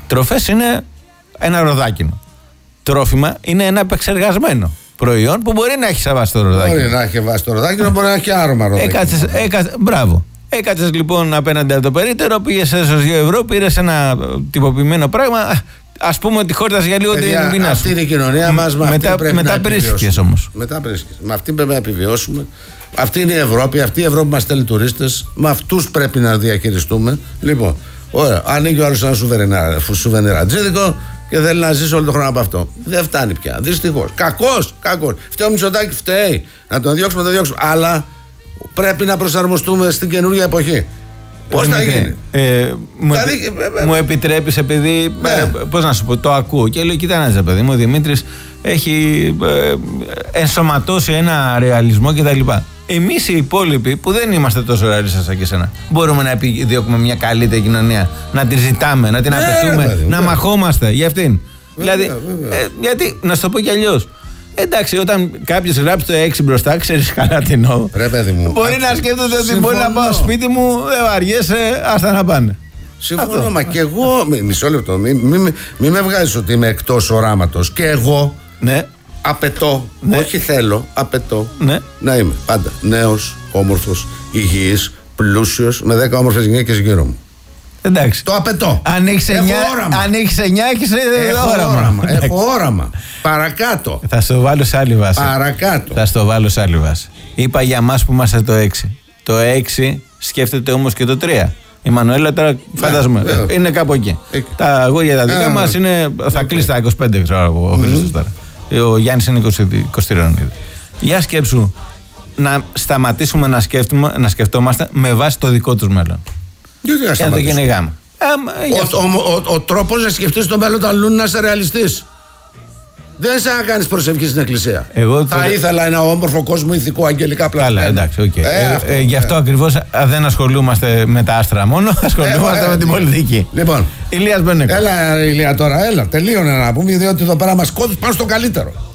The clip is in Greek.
Τροφές είναι ένα ροδάκινο. Τρόφιμα είναι ένα επεξεργασμένο προϊόν που μπορεί να έχει σε βάση το ροδάκινο. Μπορεί να έχει βάση το ροδάκινο, μπορεί να έχει άρωμα ροδάκινο. Μπράβο. Έκατσες λοιπόν απέναντι από το περίπτερο, πήγες έσως 2 ευρώ, πήρες ένα τυποποιημένο πράγμα. Ας πούμε ότι χόρτασε για λίγο την πείνα σου. Αυτή είναι η κοινωνία μας. Μετά πρίσκες όμως. Μετά πρίσκες. Με αυτή πρέπει να επιβιώσουμε. Αυτή είναι η Ευρώπη. Αυτή η Ευρώπη μας στέλνει τουρίστες. Με αυτούς πρέπει να διαχειριστούμε. Λοιπόν, ωραία. Ανοίγει ο άλλος ένα σουβενιρατζίδικο και θέλει να ζήσει όλο τον χρόνο από αυτό. Δεν φτάνει πια. Δυστυχώς. Κακός. Φταίει ο Μητσοτάκης, φταίει. Να τον διώξουμε, αλλά πρέπει να προσαρμοστούμε στην καινούργια εποχή. Πώς θα γίνει. Μου επιτρέπεις, επειδή πώς να σου πω, το ακούω και λέω: κοίτα να παιδί μου, ο Δημήτρης έχει ενσωματώσει ένα ρεαλισμό κτλ. Εμείς οι υπόλοιποι που δεν είμαστε τόσο ρεαλιστές σαν και εσένα, μπορούμε να επιδιώκουμε μια καλύτερη κοινωνία, να τη ζητάμε, να την απαιτούμε, να μαχόμαστε για αυτήν. Δηλαδή, γιατί, να σου το πω κι αλλιώς. Εντάξει, όταν κάποιος γράψει το 6 μπροστά, ξέρεις καλά τι εννοώ. Μπορεί να σκέφτεται ότι μπορεί να πάω σπίτι μου, δεν βαριέσαι, άστα να πάνε. Συμφωνώ, μα και εγώ. Μισό λεπτό, μη με βγάζεις ότι είμαι εκτός οράματος. Και εγώ απαιτώ, όχι θέλω, απαιτώ να είμαι πάντα νέος, όμορφος, υγιής, πλούσιος, με 10 όμορφες γυναίκες γύρω μου. Εντάξει. Το απαιτώ. Αν έχεις 9, έχεις όραμα. Έχω όραμα. Παρακάτω. Θα στο βάλω σε άλλη βάση. Παρακάτω. Θα στο βάλω σε άλλη βάση. Είπα για μας που είμαστε το 6. Το 6 σκέφτεται όμως και το 3. Η Μανουέλα τώρα φαντάζομαι είναι κάπου εκεί. Τα αγόρια τα δικά μας είναι. Θα κλείσει τα 25, ξέρω εγώ. Ο Χρήστος τώρα. Ο Γιάννης είναι 23. Για σκέψου να σταματήσουμε να σκεφτόμαστε με βάση το δικό τους μέλλον. Και να το κυνηγάμε. Ο τρόπος να σκεφτείς το μέλλον του αλλού είναι να είσαι ρεαλιστής. Δεν σαν να κάνεις προσευχή στην εκκλησία. Θα ήθελα ένα όμορφο κόσμο ηθικό, αγγελικά πλάσματα. Καλά, εντάξει, γι' αυτό ακριβώς δεν ασχολούμαστε με τα άστρα μόνο, ασχολούμαστε με την πολιτική. Λοιπόν, Ηλίας Μπενέκο. Έλα, Ηλία, τώρα, τελείωνε να πούμε, διότι εδώ πέρα μας κόβεις πάνω στο καλύτερο.